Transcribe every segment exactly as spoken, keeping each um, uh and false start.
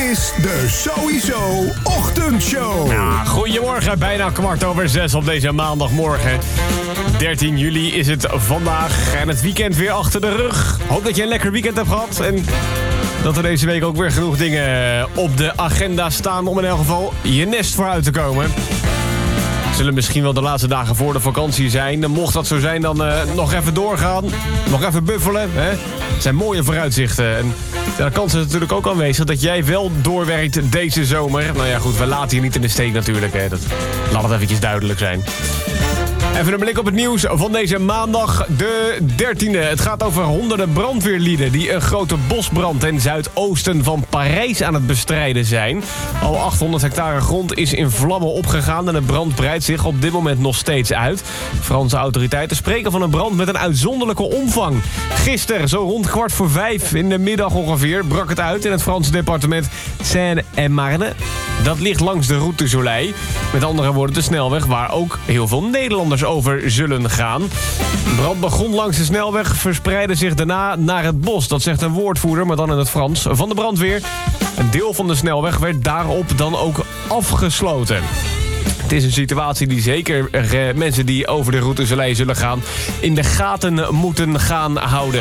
is de Sowieso Ochtendshow. Ja, goedemorgen, bijna kwart over zes op deze maandagmorgen. dertien juli is het vandaag en het weekend weer achter de rug. Hoop dat je een lekker weekend hebt gehad en dat er deze week ook weer genoeg dingen op de agenda staan om in elk geval je nest vooruit te komen. Zullen misschien wel de laatste dagen voor de vakantie zijn. En mocht dat zo zijn, dan uh, nog even doorgaan. Nog even buffelen. Hè? Het zijn mooie vooruitzichten. En de kans is natuurlijk ook aanwezig dat jij wel doorwerkt deze zomer. Nou ja, goed, we laten je niet in de steek natuurlijk. Hè? Dat, laat het eventjes duidelijk zijn. Even een blik op het nieuws van deze maandag, de dertiende. Het gaat over honderden brandweerlieden die een grote bosbrand ten zuidoosten van Parijs aan het bestrijden zijn. Al achthonderd hectare grond is in vlammen opgegaan en de brand breidt zich op dit moment nog steeds uit. Franse autoriteiten spreken van een brand met een uitzonderlijke omvang. Gisteren, zo rond kwart voor vijf in de middag ongeveer, brak het uit in het Franse departement Seine-et-Marne. Dat ligt langs de Route du Soleil. Met andere woorden de snelweg waar ook heel veel Nederlanders over zullen gaan. De brand begon langs de snelweg, verspreidde zich daarna naar het bos. Dat zegt een woordvoerder, maar dan in het Frans, van de brandweer. Een deel van de snelweg werd daarop dan ook afgesloten. Het is een situatie die zeker eh, mensen die over de Route du Soleil zullen gaan in de gaten moeten gaan houden.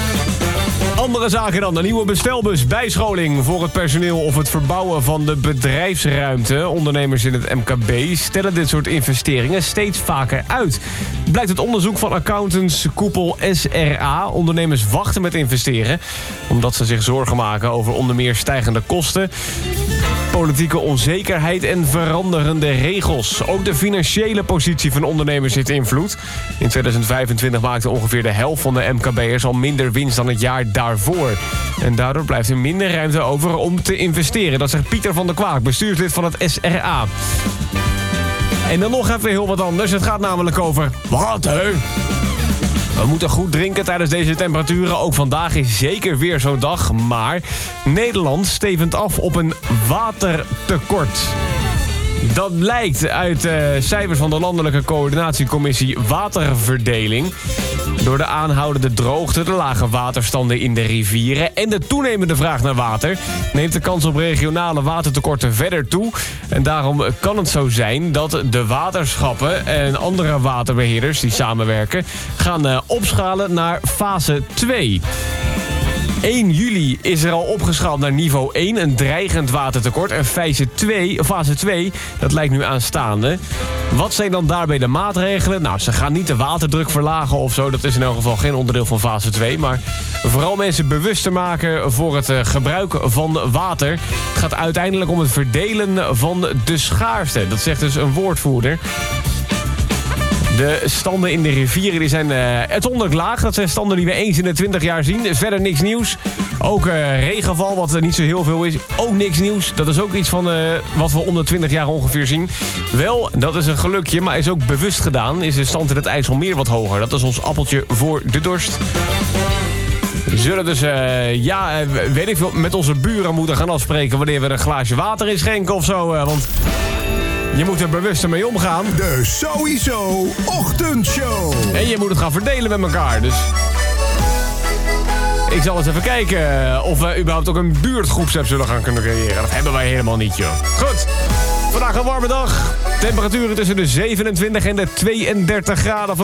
Andere zaken dan. Een nieuwe bestelbus, bijscholing voor het personeel of het verbouwen van de bedrijfsruimte. Ondernemers in het M K B stellen dit soort investeringen steeds vaker uit. Blijkt het onderzoek van accountants koepel S R A. Ondernemers wachten met investeren omdat ze zich zorgen maken over onder meer stijgende kosten, politieke onzekerheid en veranderende regels. Ook de financiële positie van ondernemers heeft invloed. In tweeduizend vijfentwintig maakte ongeveer de helft van de M K B'ers al minder winst dan het jaar daarvoor. En daardoor blijft er minder ruimte over om te investeren. Dat zegt Pieter van der Kwaak, bestuurslid van het S R A. En dan nog even heel wat anders. Het gaat namelijk over water. We moeten goed drinken tijdens deze temperaturen. Ook vandaag is zeker weer zo'n dag. Maar Nederland stevend af op een watertekort. Dat blijkt uit uh, cijfers van de Landelijke Coördinatiecommissie Waterverdeling. Door de aanhoudende droogte, de lage waterstanden in de rivieren en de toenemende vraag naar water neemt de kans op regionale watertekorten verder toe. En daarom kan het zo zijn dat de waterschappen en andere waterbeheerders die samenwerken gaan uh, opschalen naar fase twee. één juli is er al opgeschaald naar niveau één, een dreigend watertekort. En fase twee, fase twee, dat lijkt nu aanstaande. Wat zijn dan daarbij de maatregelen? Nou, ze gaan niet de waterdruk verlagen of zo. Dat is in elk geval geen onderdeel van fase twee. Maar vooral mensen bewuster maken voor het gebruik van water. Het gaat uiteindelijk om het verdelen van de schaarste. Dat zegt dus een woordvoerder. De standen in de rivieren die zijn uh, uitzonderlijk laag. Dat zijn standen die we eens in de twintig jaar zien. Dus verder niks nieuws. Ook uh, regenval, wat er niet zo heel veel is. Ook niks nieuws. Dat is ook iets van uh, wat we om de twintig jaar ongeveer zien. Wel, dat is een gelukje, maar is ook bewust gedaan. Is de stand in het IJsselmeer wat hoger. Dat is ons appeltje voor de dorst. We zullen dus, uh, ja, uh, weet ik veel, met onze buren moeten gaan afspreken wanneer we een glaasje water inschenken of zo. Uh, want je moet er bewuster mee omgaan. De Sowieso Ochtendshow. En je moet het gaan verdelen met elkaar, dus ik zal eens even kijken of we überhaupt ook een buurtgroepsapp zullen gaan kunnen creëren. Dat hebben wij helemaal niet, joh. Goed, vandaag een warme dag. Temperaturen tussen de zevenentwintig en de tweeëndertig graden.